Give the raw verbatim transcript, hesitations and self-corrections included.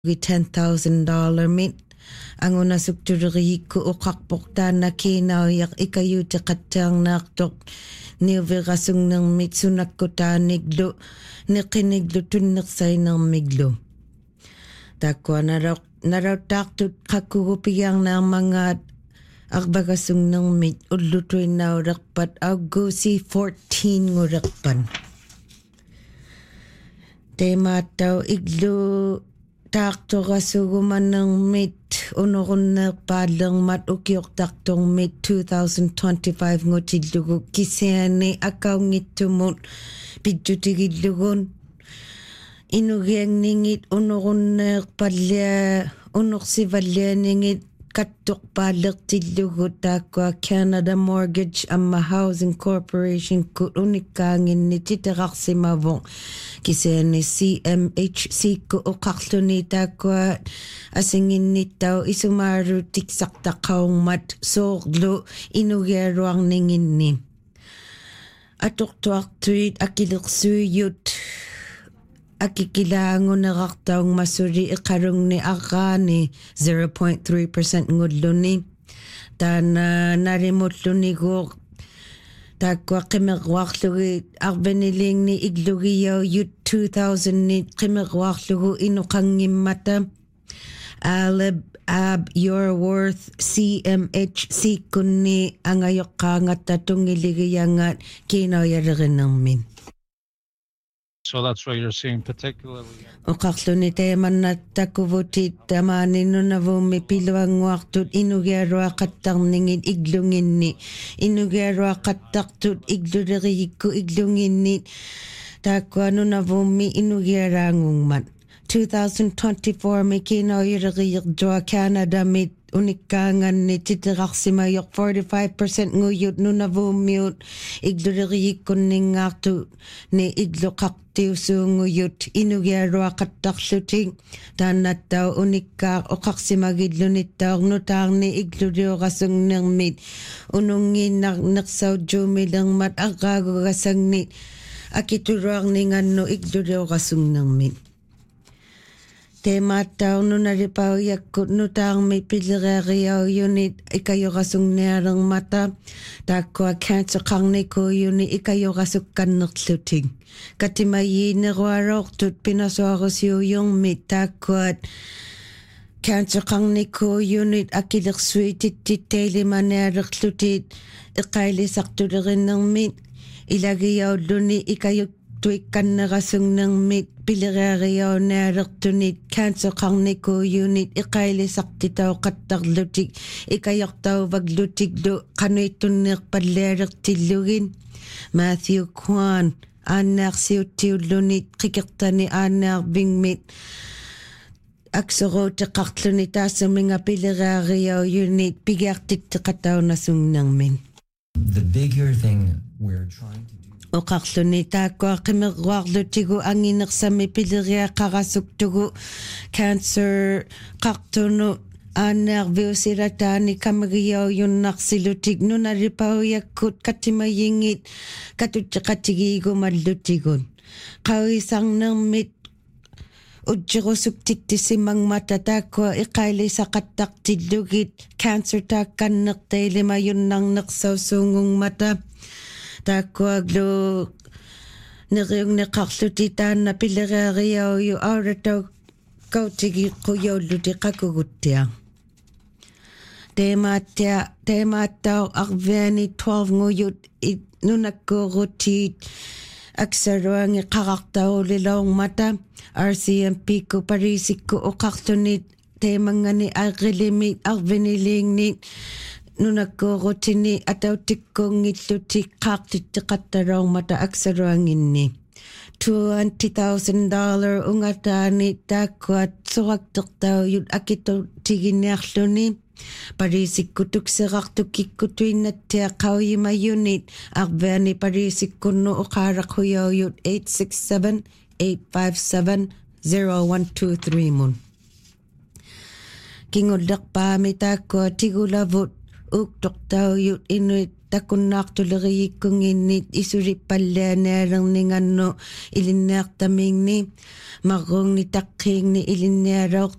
ten thousand dollars mit. Ang una sukturiri ko ukakpokta na kinayak ikayu tikatang naktok nivirasung ng mitsunak ko ta niglo nikiniglo tunniksay ng miglo. Takwa naraw naraw taktut kakugupiyang ng mga agbagasung ng mit ulutoy na urakpat Augusi fourteen ngurakpan. Tema tau iglo takto kasuguman ng mit unokon na padlang mat ukyok taktong mit twenty twenty-five ngotidlugo kisene akaw ngitumot pidjutigidlugon inugyang ningit unokon na padla unok si valya ningit katok padlak tidlugo takwa Canada Mortgage Amma Housing Corporation kut unikangin ni titarak si mavong kisene C M H C ko ukaklo ni takwa asingin ni tao isumaru tiksak takaw mat soglo inugyaro ang ningin ni atok tuak tuit akilok suyut akikilango na kaktaong masuri ikarong ni akani zero point three percent ngudlo ni tana narimutlo ni go takwa kimagwaklo akbeniling ni iglugiyaw yut two thousand ni kimagwaklo inukangim mata alab ab your worth C M H C kunni angayok kangat tatong iligiyangat kinayarin ng min. So that's what you're seeing particularly. O kaklo ni teman na takuvutit tamanin no na vumi pilawang waktut inugero akatang ningid iglungin ni inugero akataktut igluriko iglungin ni takwa no na vumi inugerangung man. twenty twenty-four may kinayragiyag dwa Canada mit unikangan ni titiraksimayok forty-five percent nguyot no na vumiyot igluriyik kuning akto ni iglokaktiw su nguyot inugyaro akataksuting tanataw unikak o kaksimagidlo nitaw nutang ni igluriyo kasong ng mit unungin nak naksaw jumilang mat agago kasang ni akiturang ni ngano igluriyo kasong ng mit. Tema tao no naripaw yakut no taang may pilirariyaw unit ikayo kasong nerang mata takwa cancer kang ni ko unit ikayo kasukan nakluting katimayi na warok tut pinaswaros yung mit takwat cancer kang ni ko unit akilik sweetit titeli manerak lutit ikaili sakto rin ng mit ilagayaw duni ikayo tuikan na kasong ng mit pilirariyaw na raktunit cancer kang niko unit ikaili sakti tao kataklutik ikayak tao waglutik do kanoy tunik padlerak tilugin Matthew Kwan anak siyo tiulunit kikakta ni anak bingmit aksaro takaklunita sa mga pilirariyaw unit pigaktit takataw na sungnang min. The bigger thing we're trying to o kaklo ni takwa kimagwaklo tigo ang inak sa may pilirya kakasuktugo cancer kaktono anak viosirata ni kamagayaw yung naksilutig no naripaw yakut katimayingit katutsikatigigo madlutigon kawisang ng mit Ujiro subtikti simang matatakwa ikaili sa katak tidugit cancer takan naktay lima yun nang naksawsungong mata takwa glo niriyong nakaklutitan na pilirariyaw yu aurataw kautigi kuyaw luti kakugutya. Tematya, temataw akveni twelve nguyut nunagkurutit aksaruang ikakaktaw lilawang mata R C M P ko parisik ko o kaktunit temang nga ni agrilimit akveniling ni nunagkurutini ataw tikkong itlutik kaktit tikataraw mata aksaruangin ni. twenty thousand dollars ungatani takwat suwagtok taw yun akito tiginaklo ni. Parisik kutuk sirak tukik kutuin na tiya kawi mayunit akveni parisik kuno o karak huyaw yun eight six seven, eight five seven, zero one two three mun. Kingudak pa mitakwa tigulavot uk doktaw yun inuit takkunnaartuleriyikkunginni isulippallaanaalerningannu ilinneartamingni marrungni taqqiingni ilinnialoq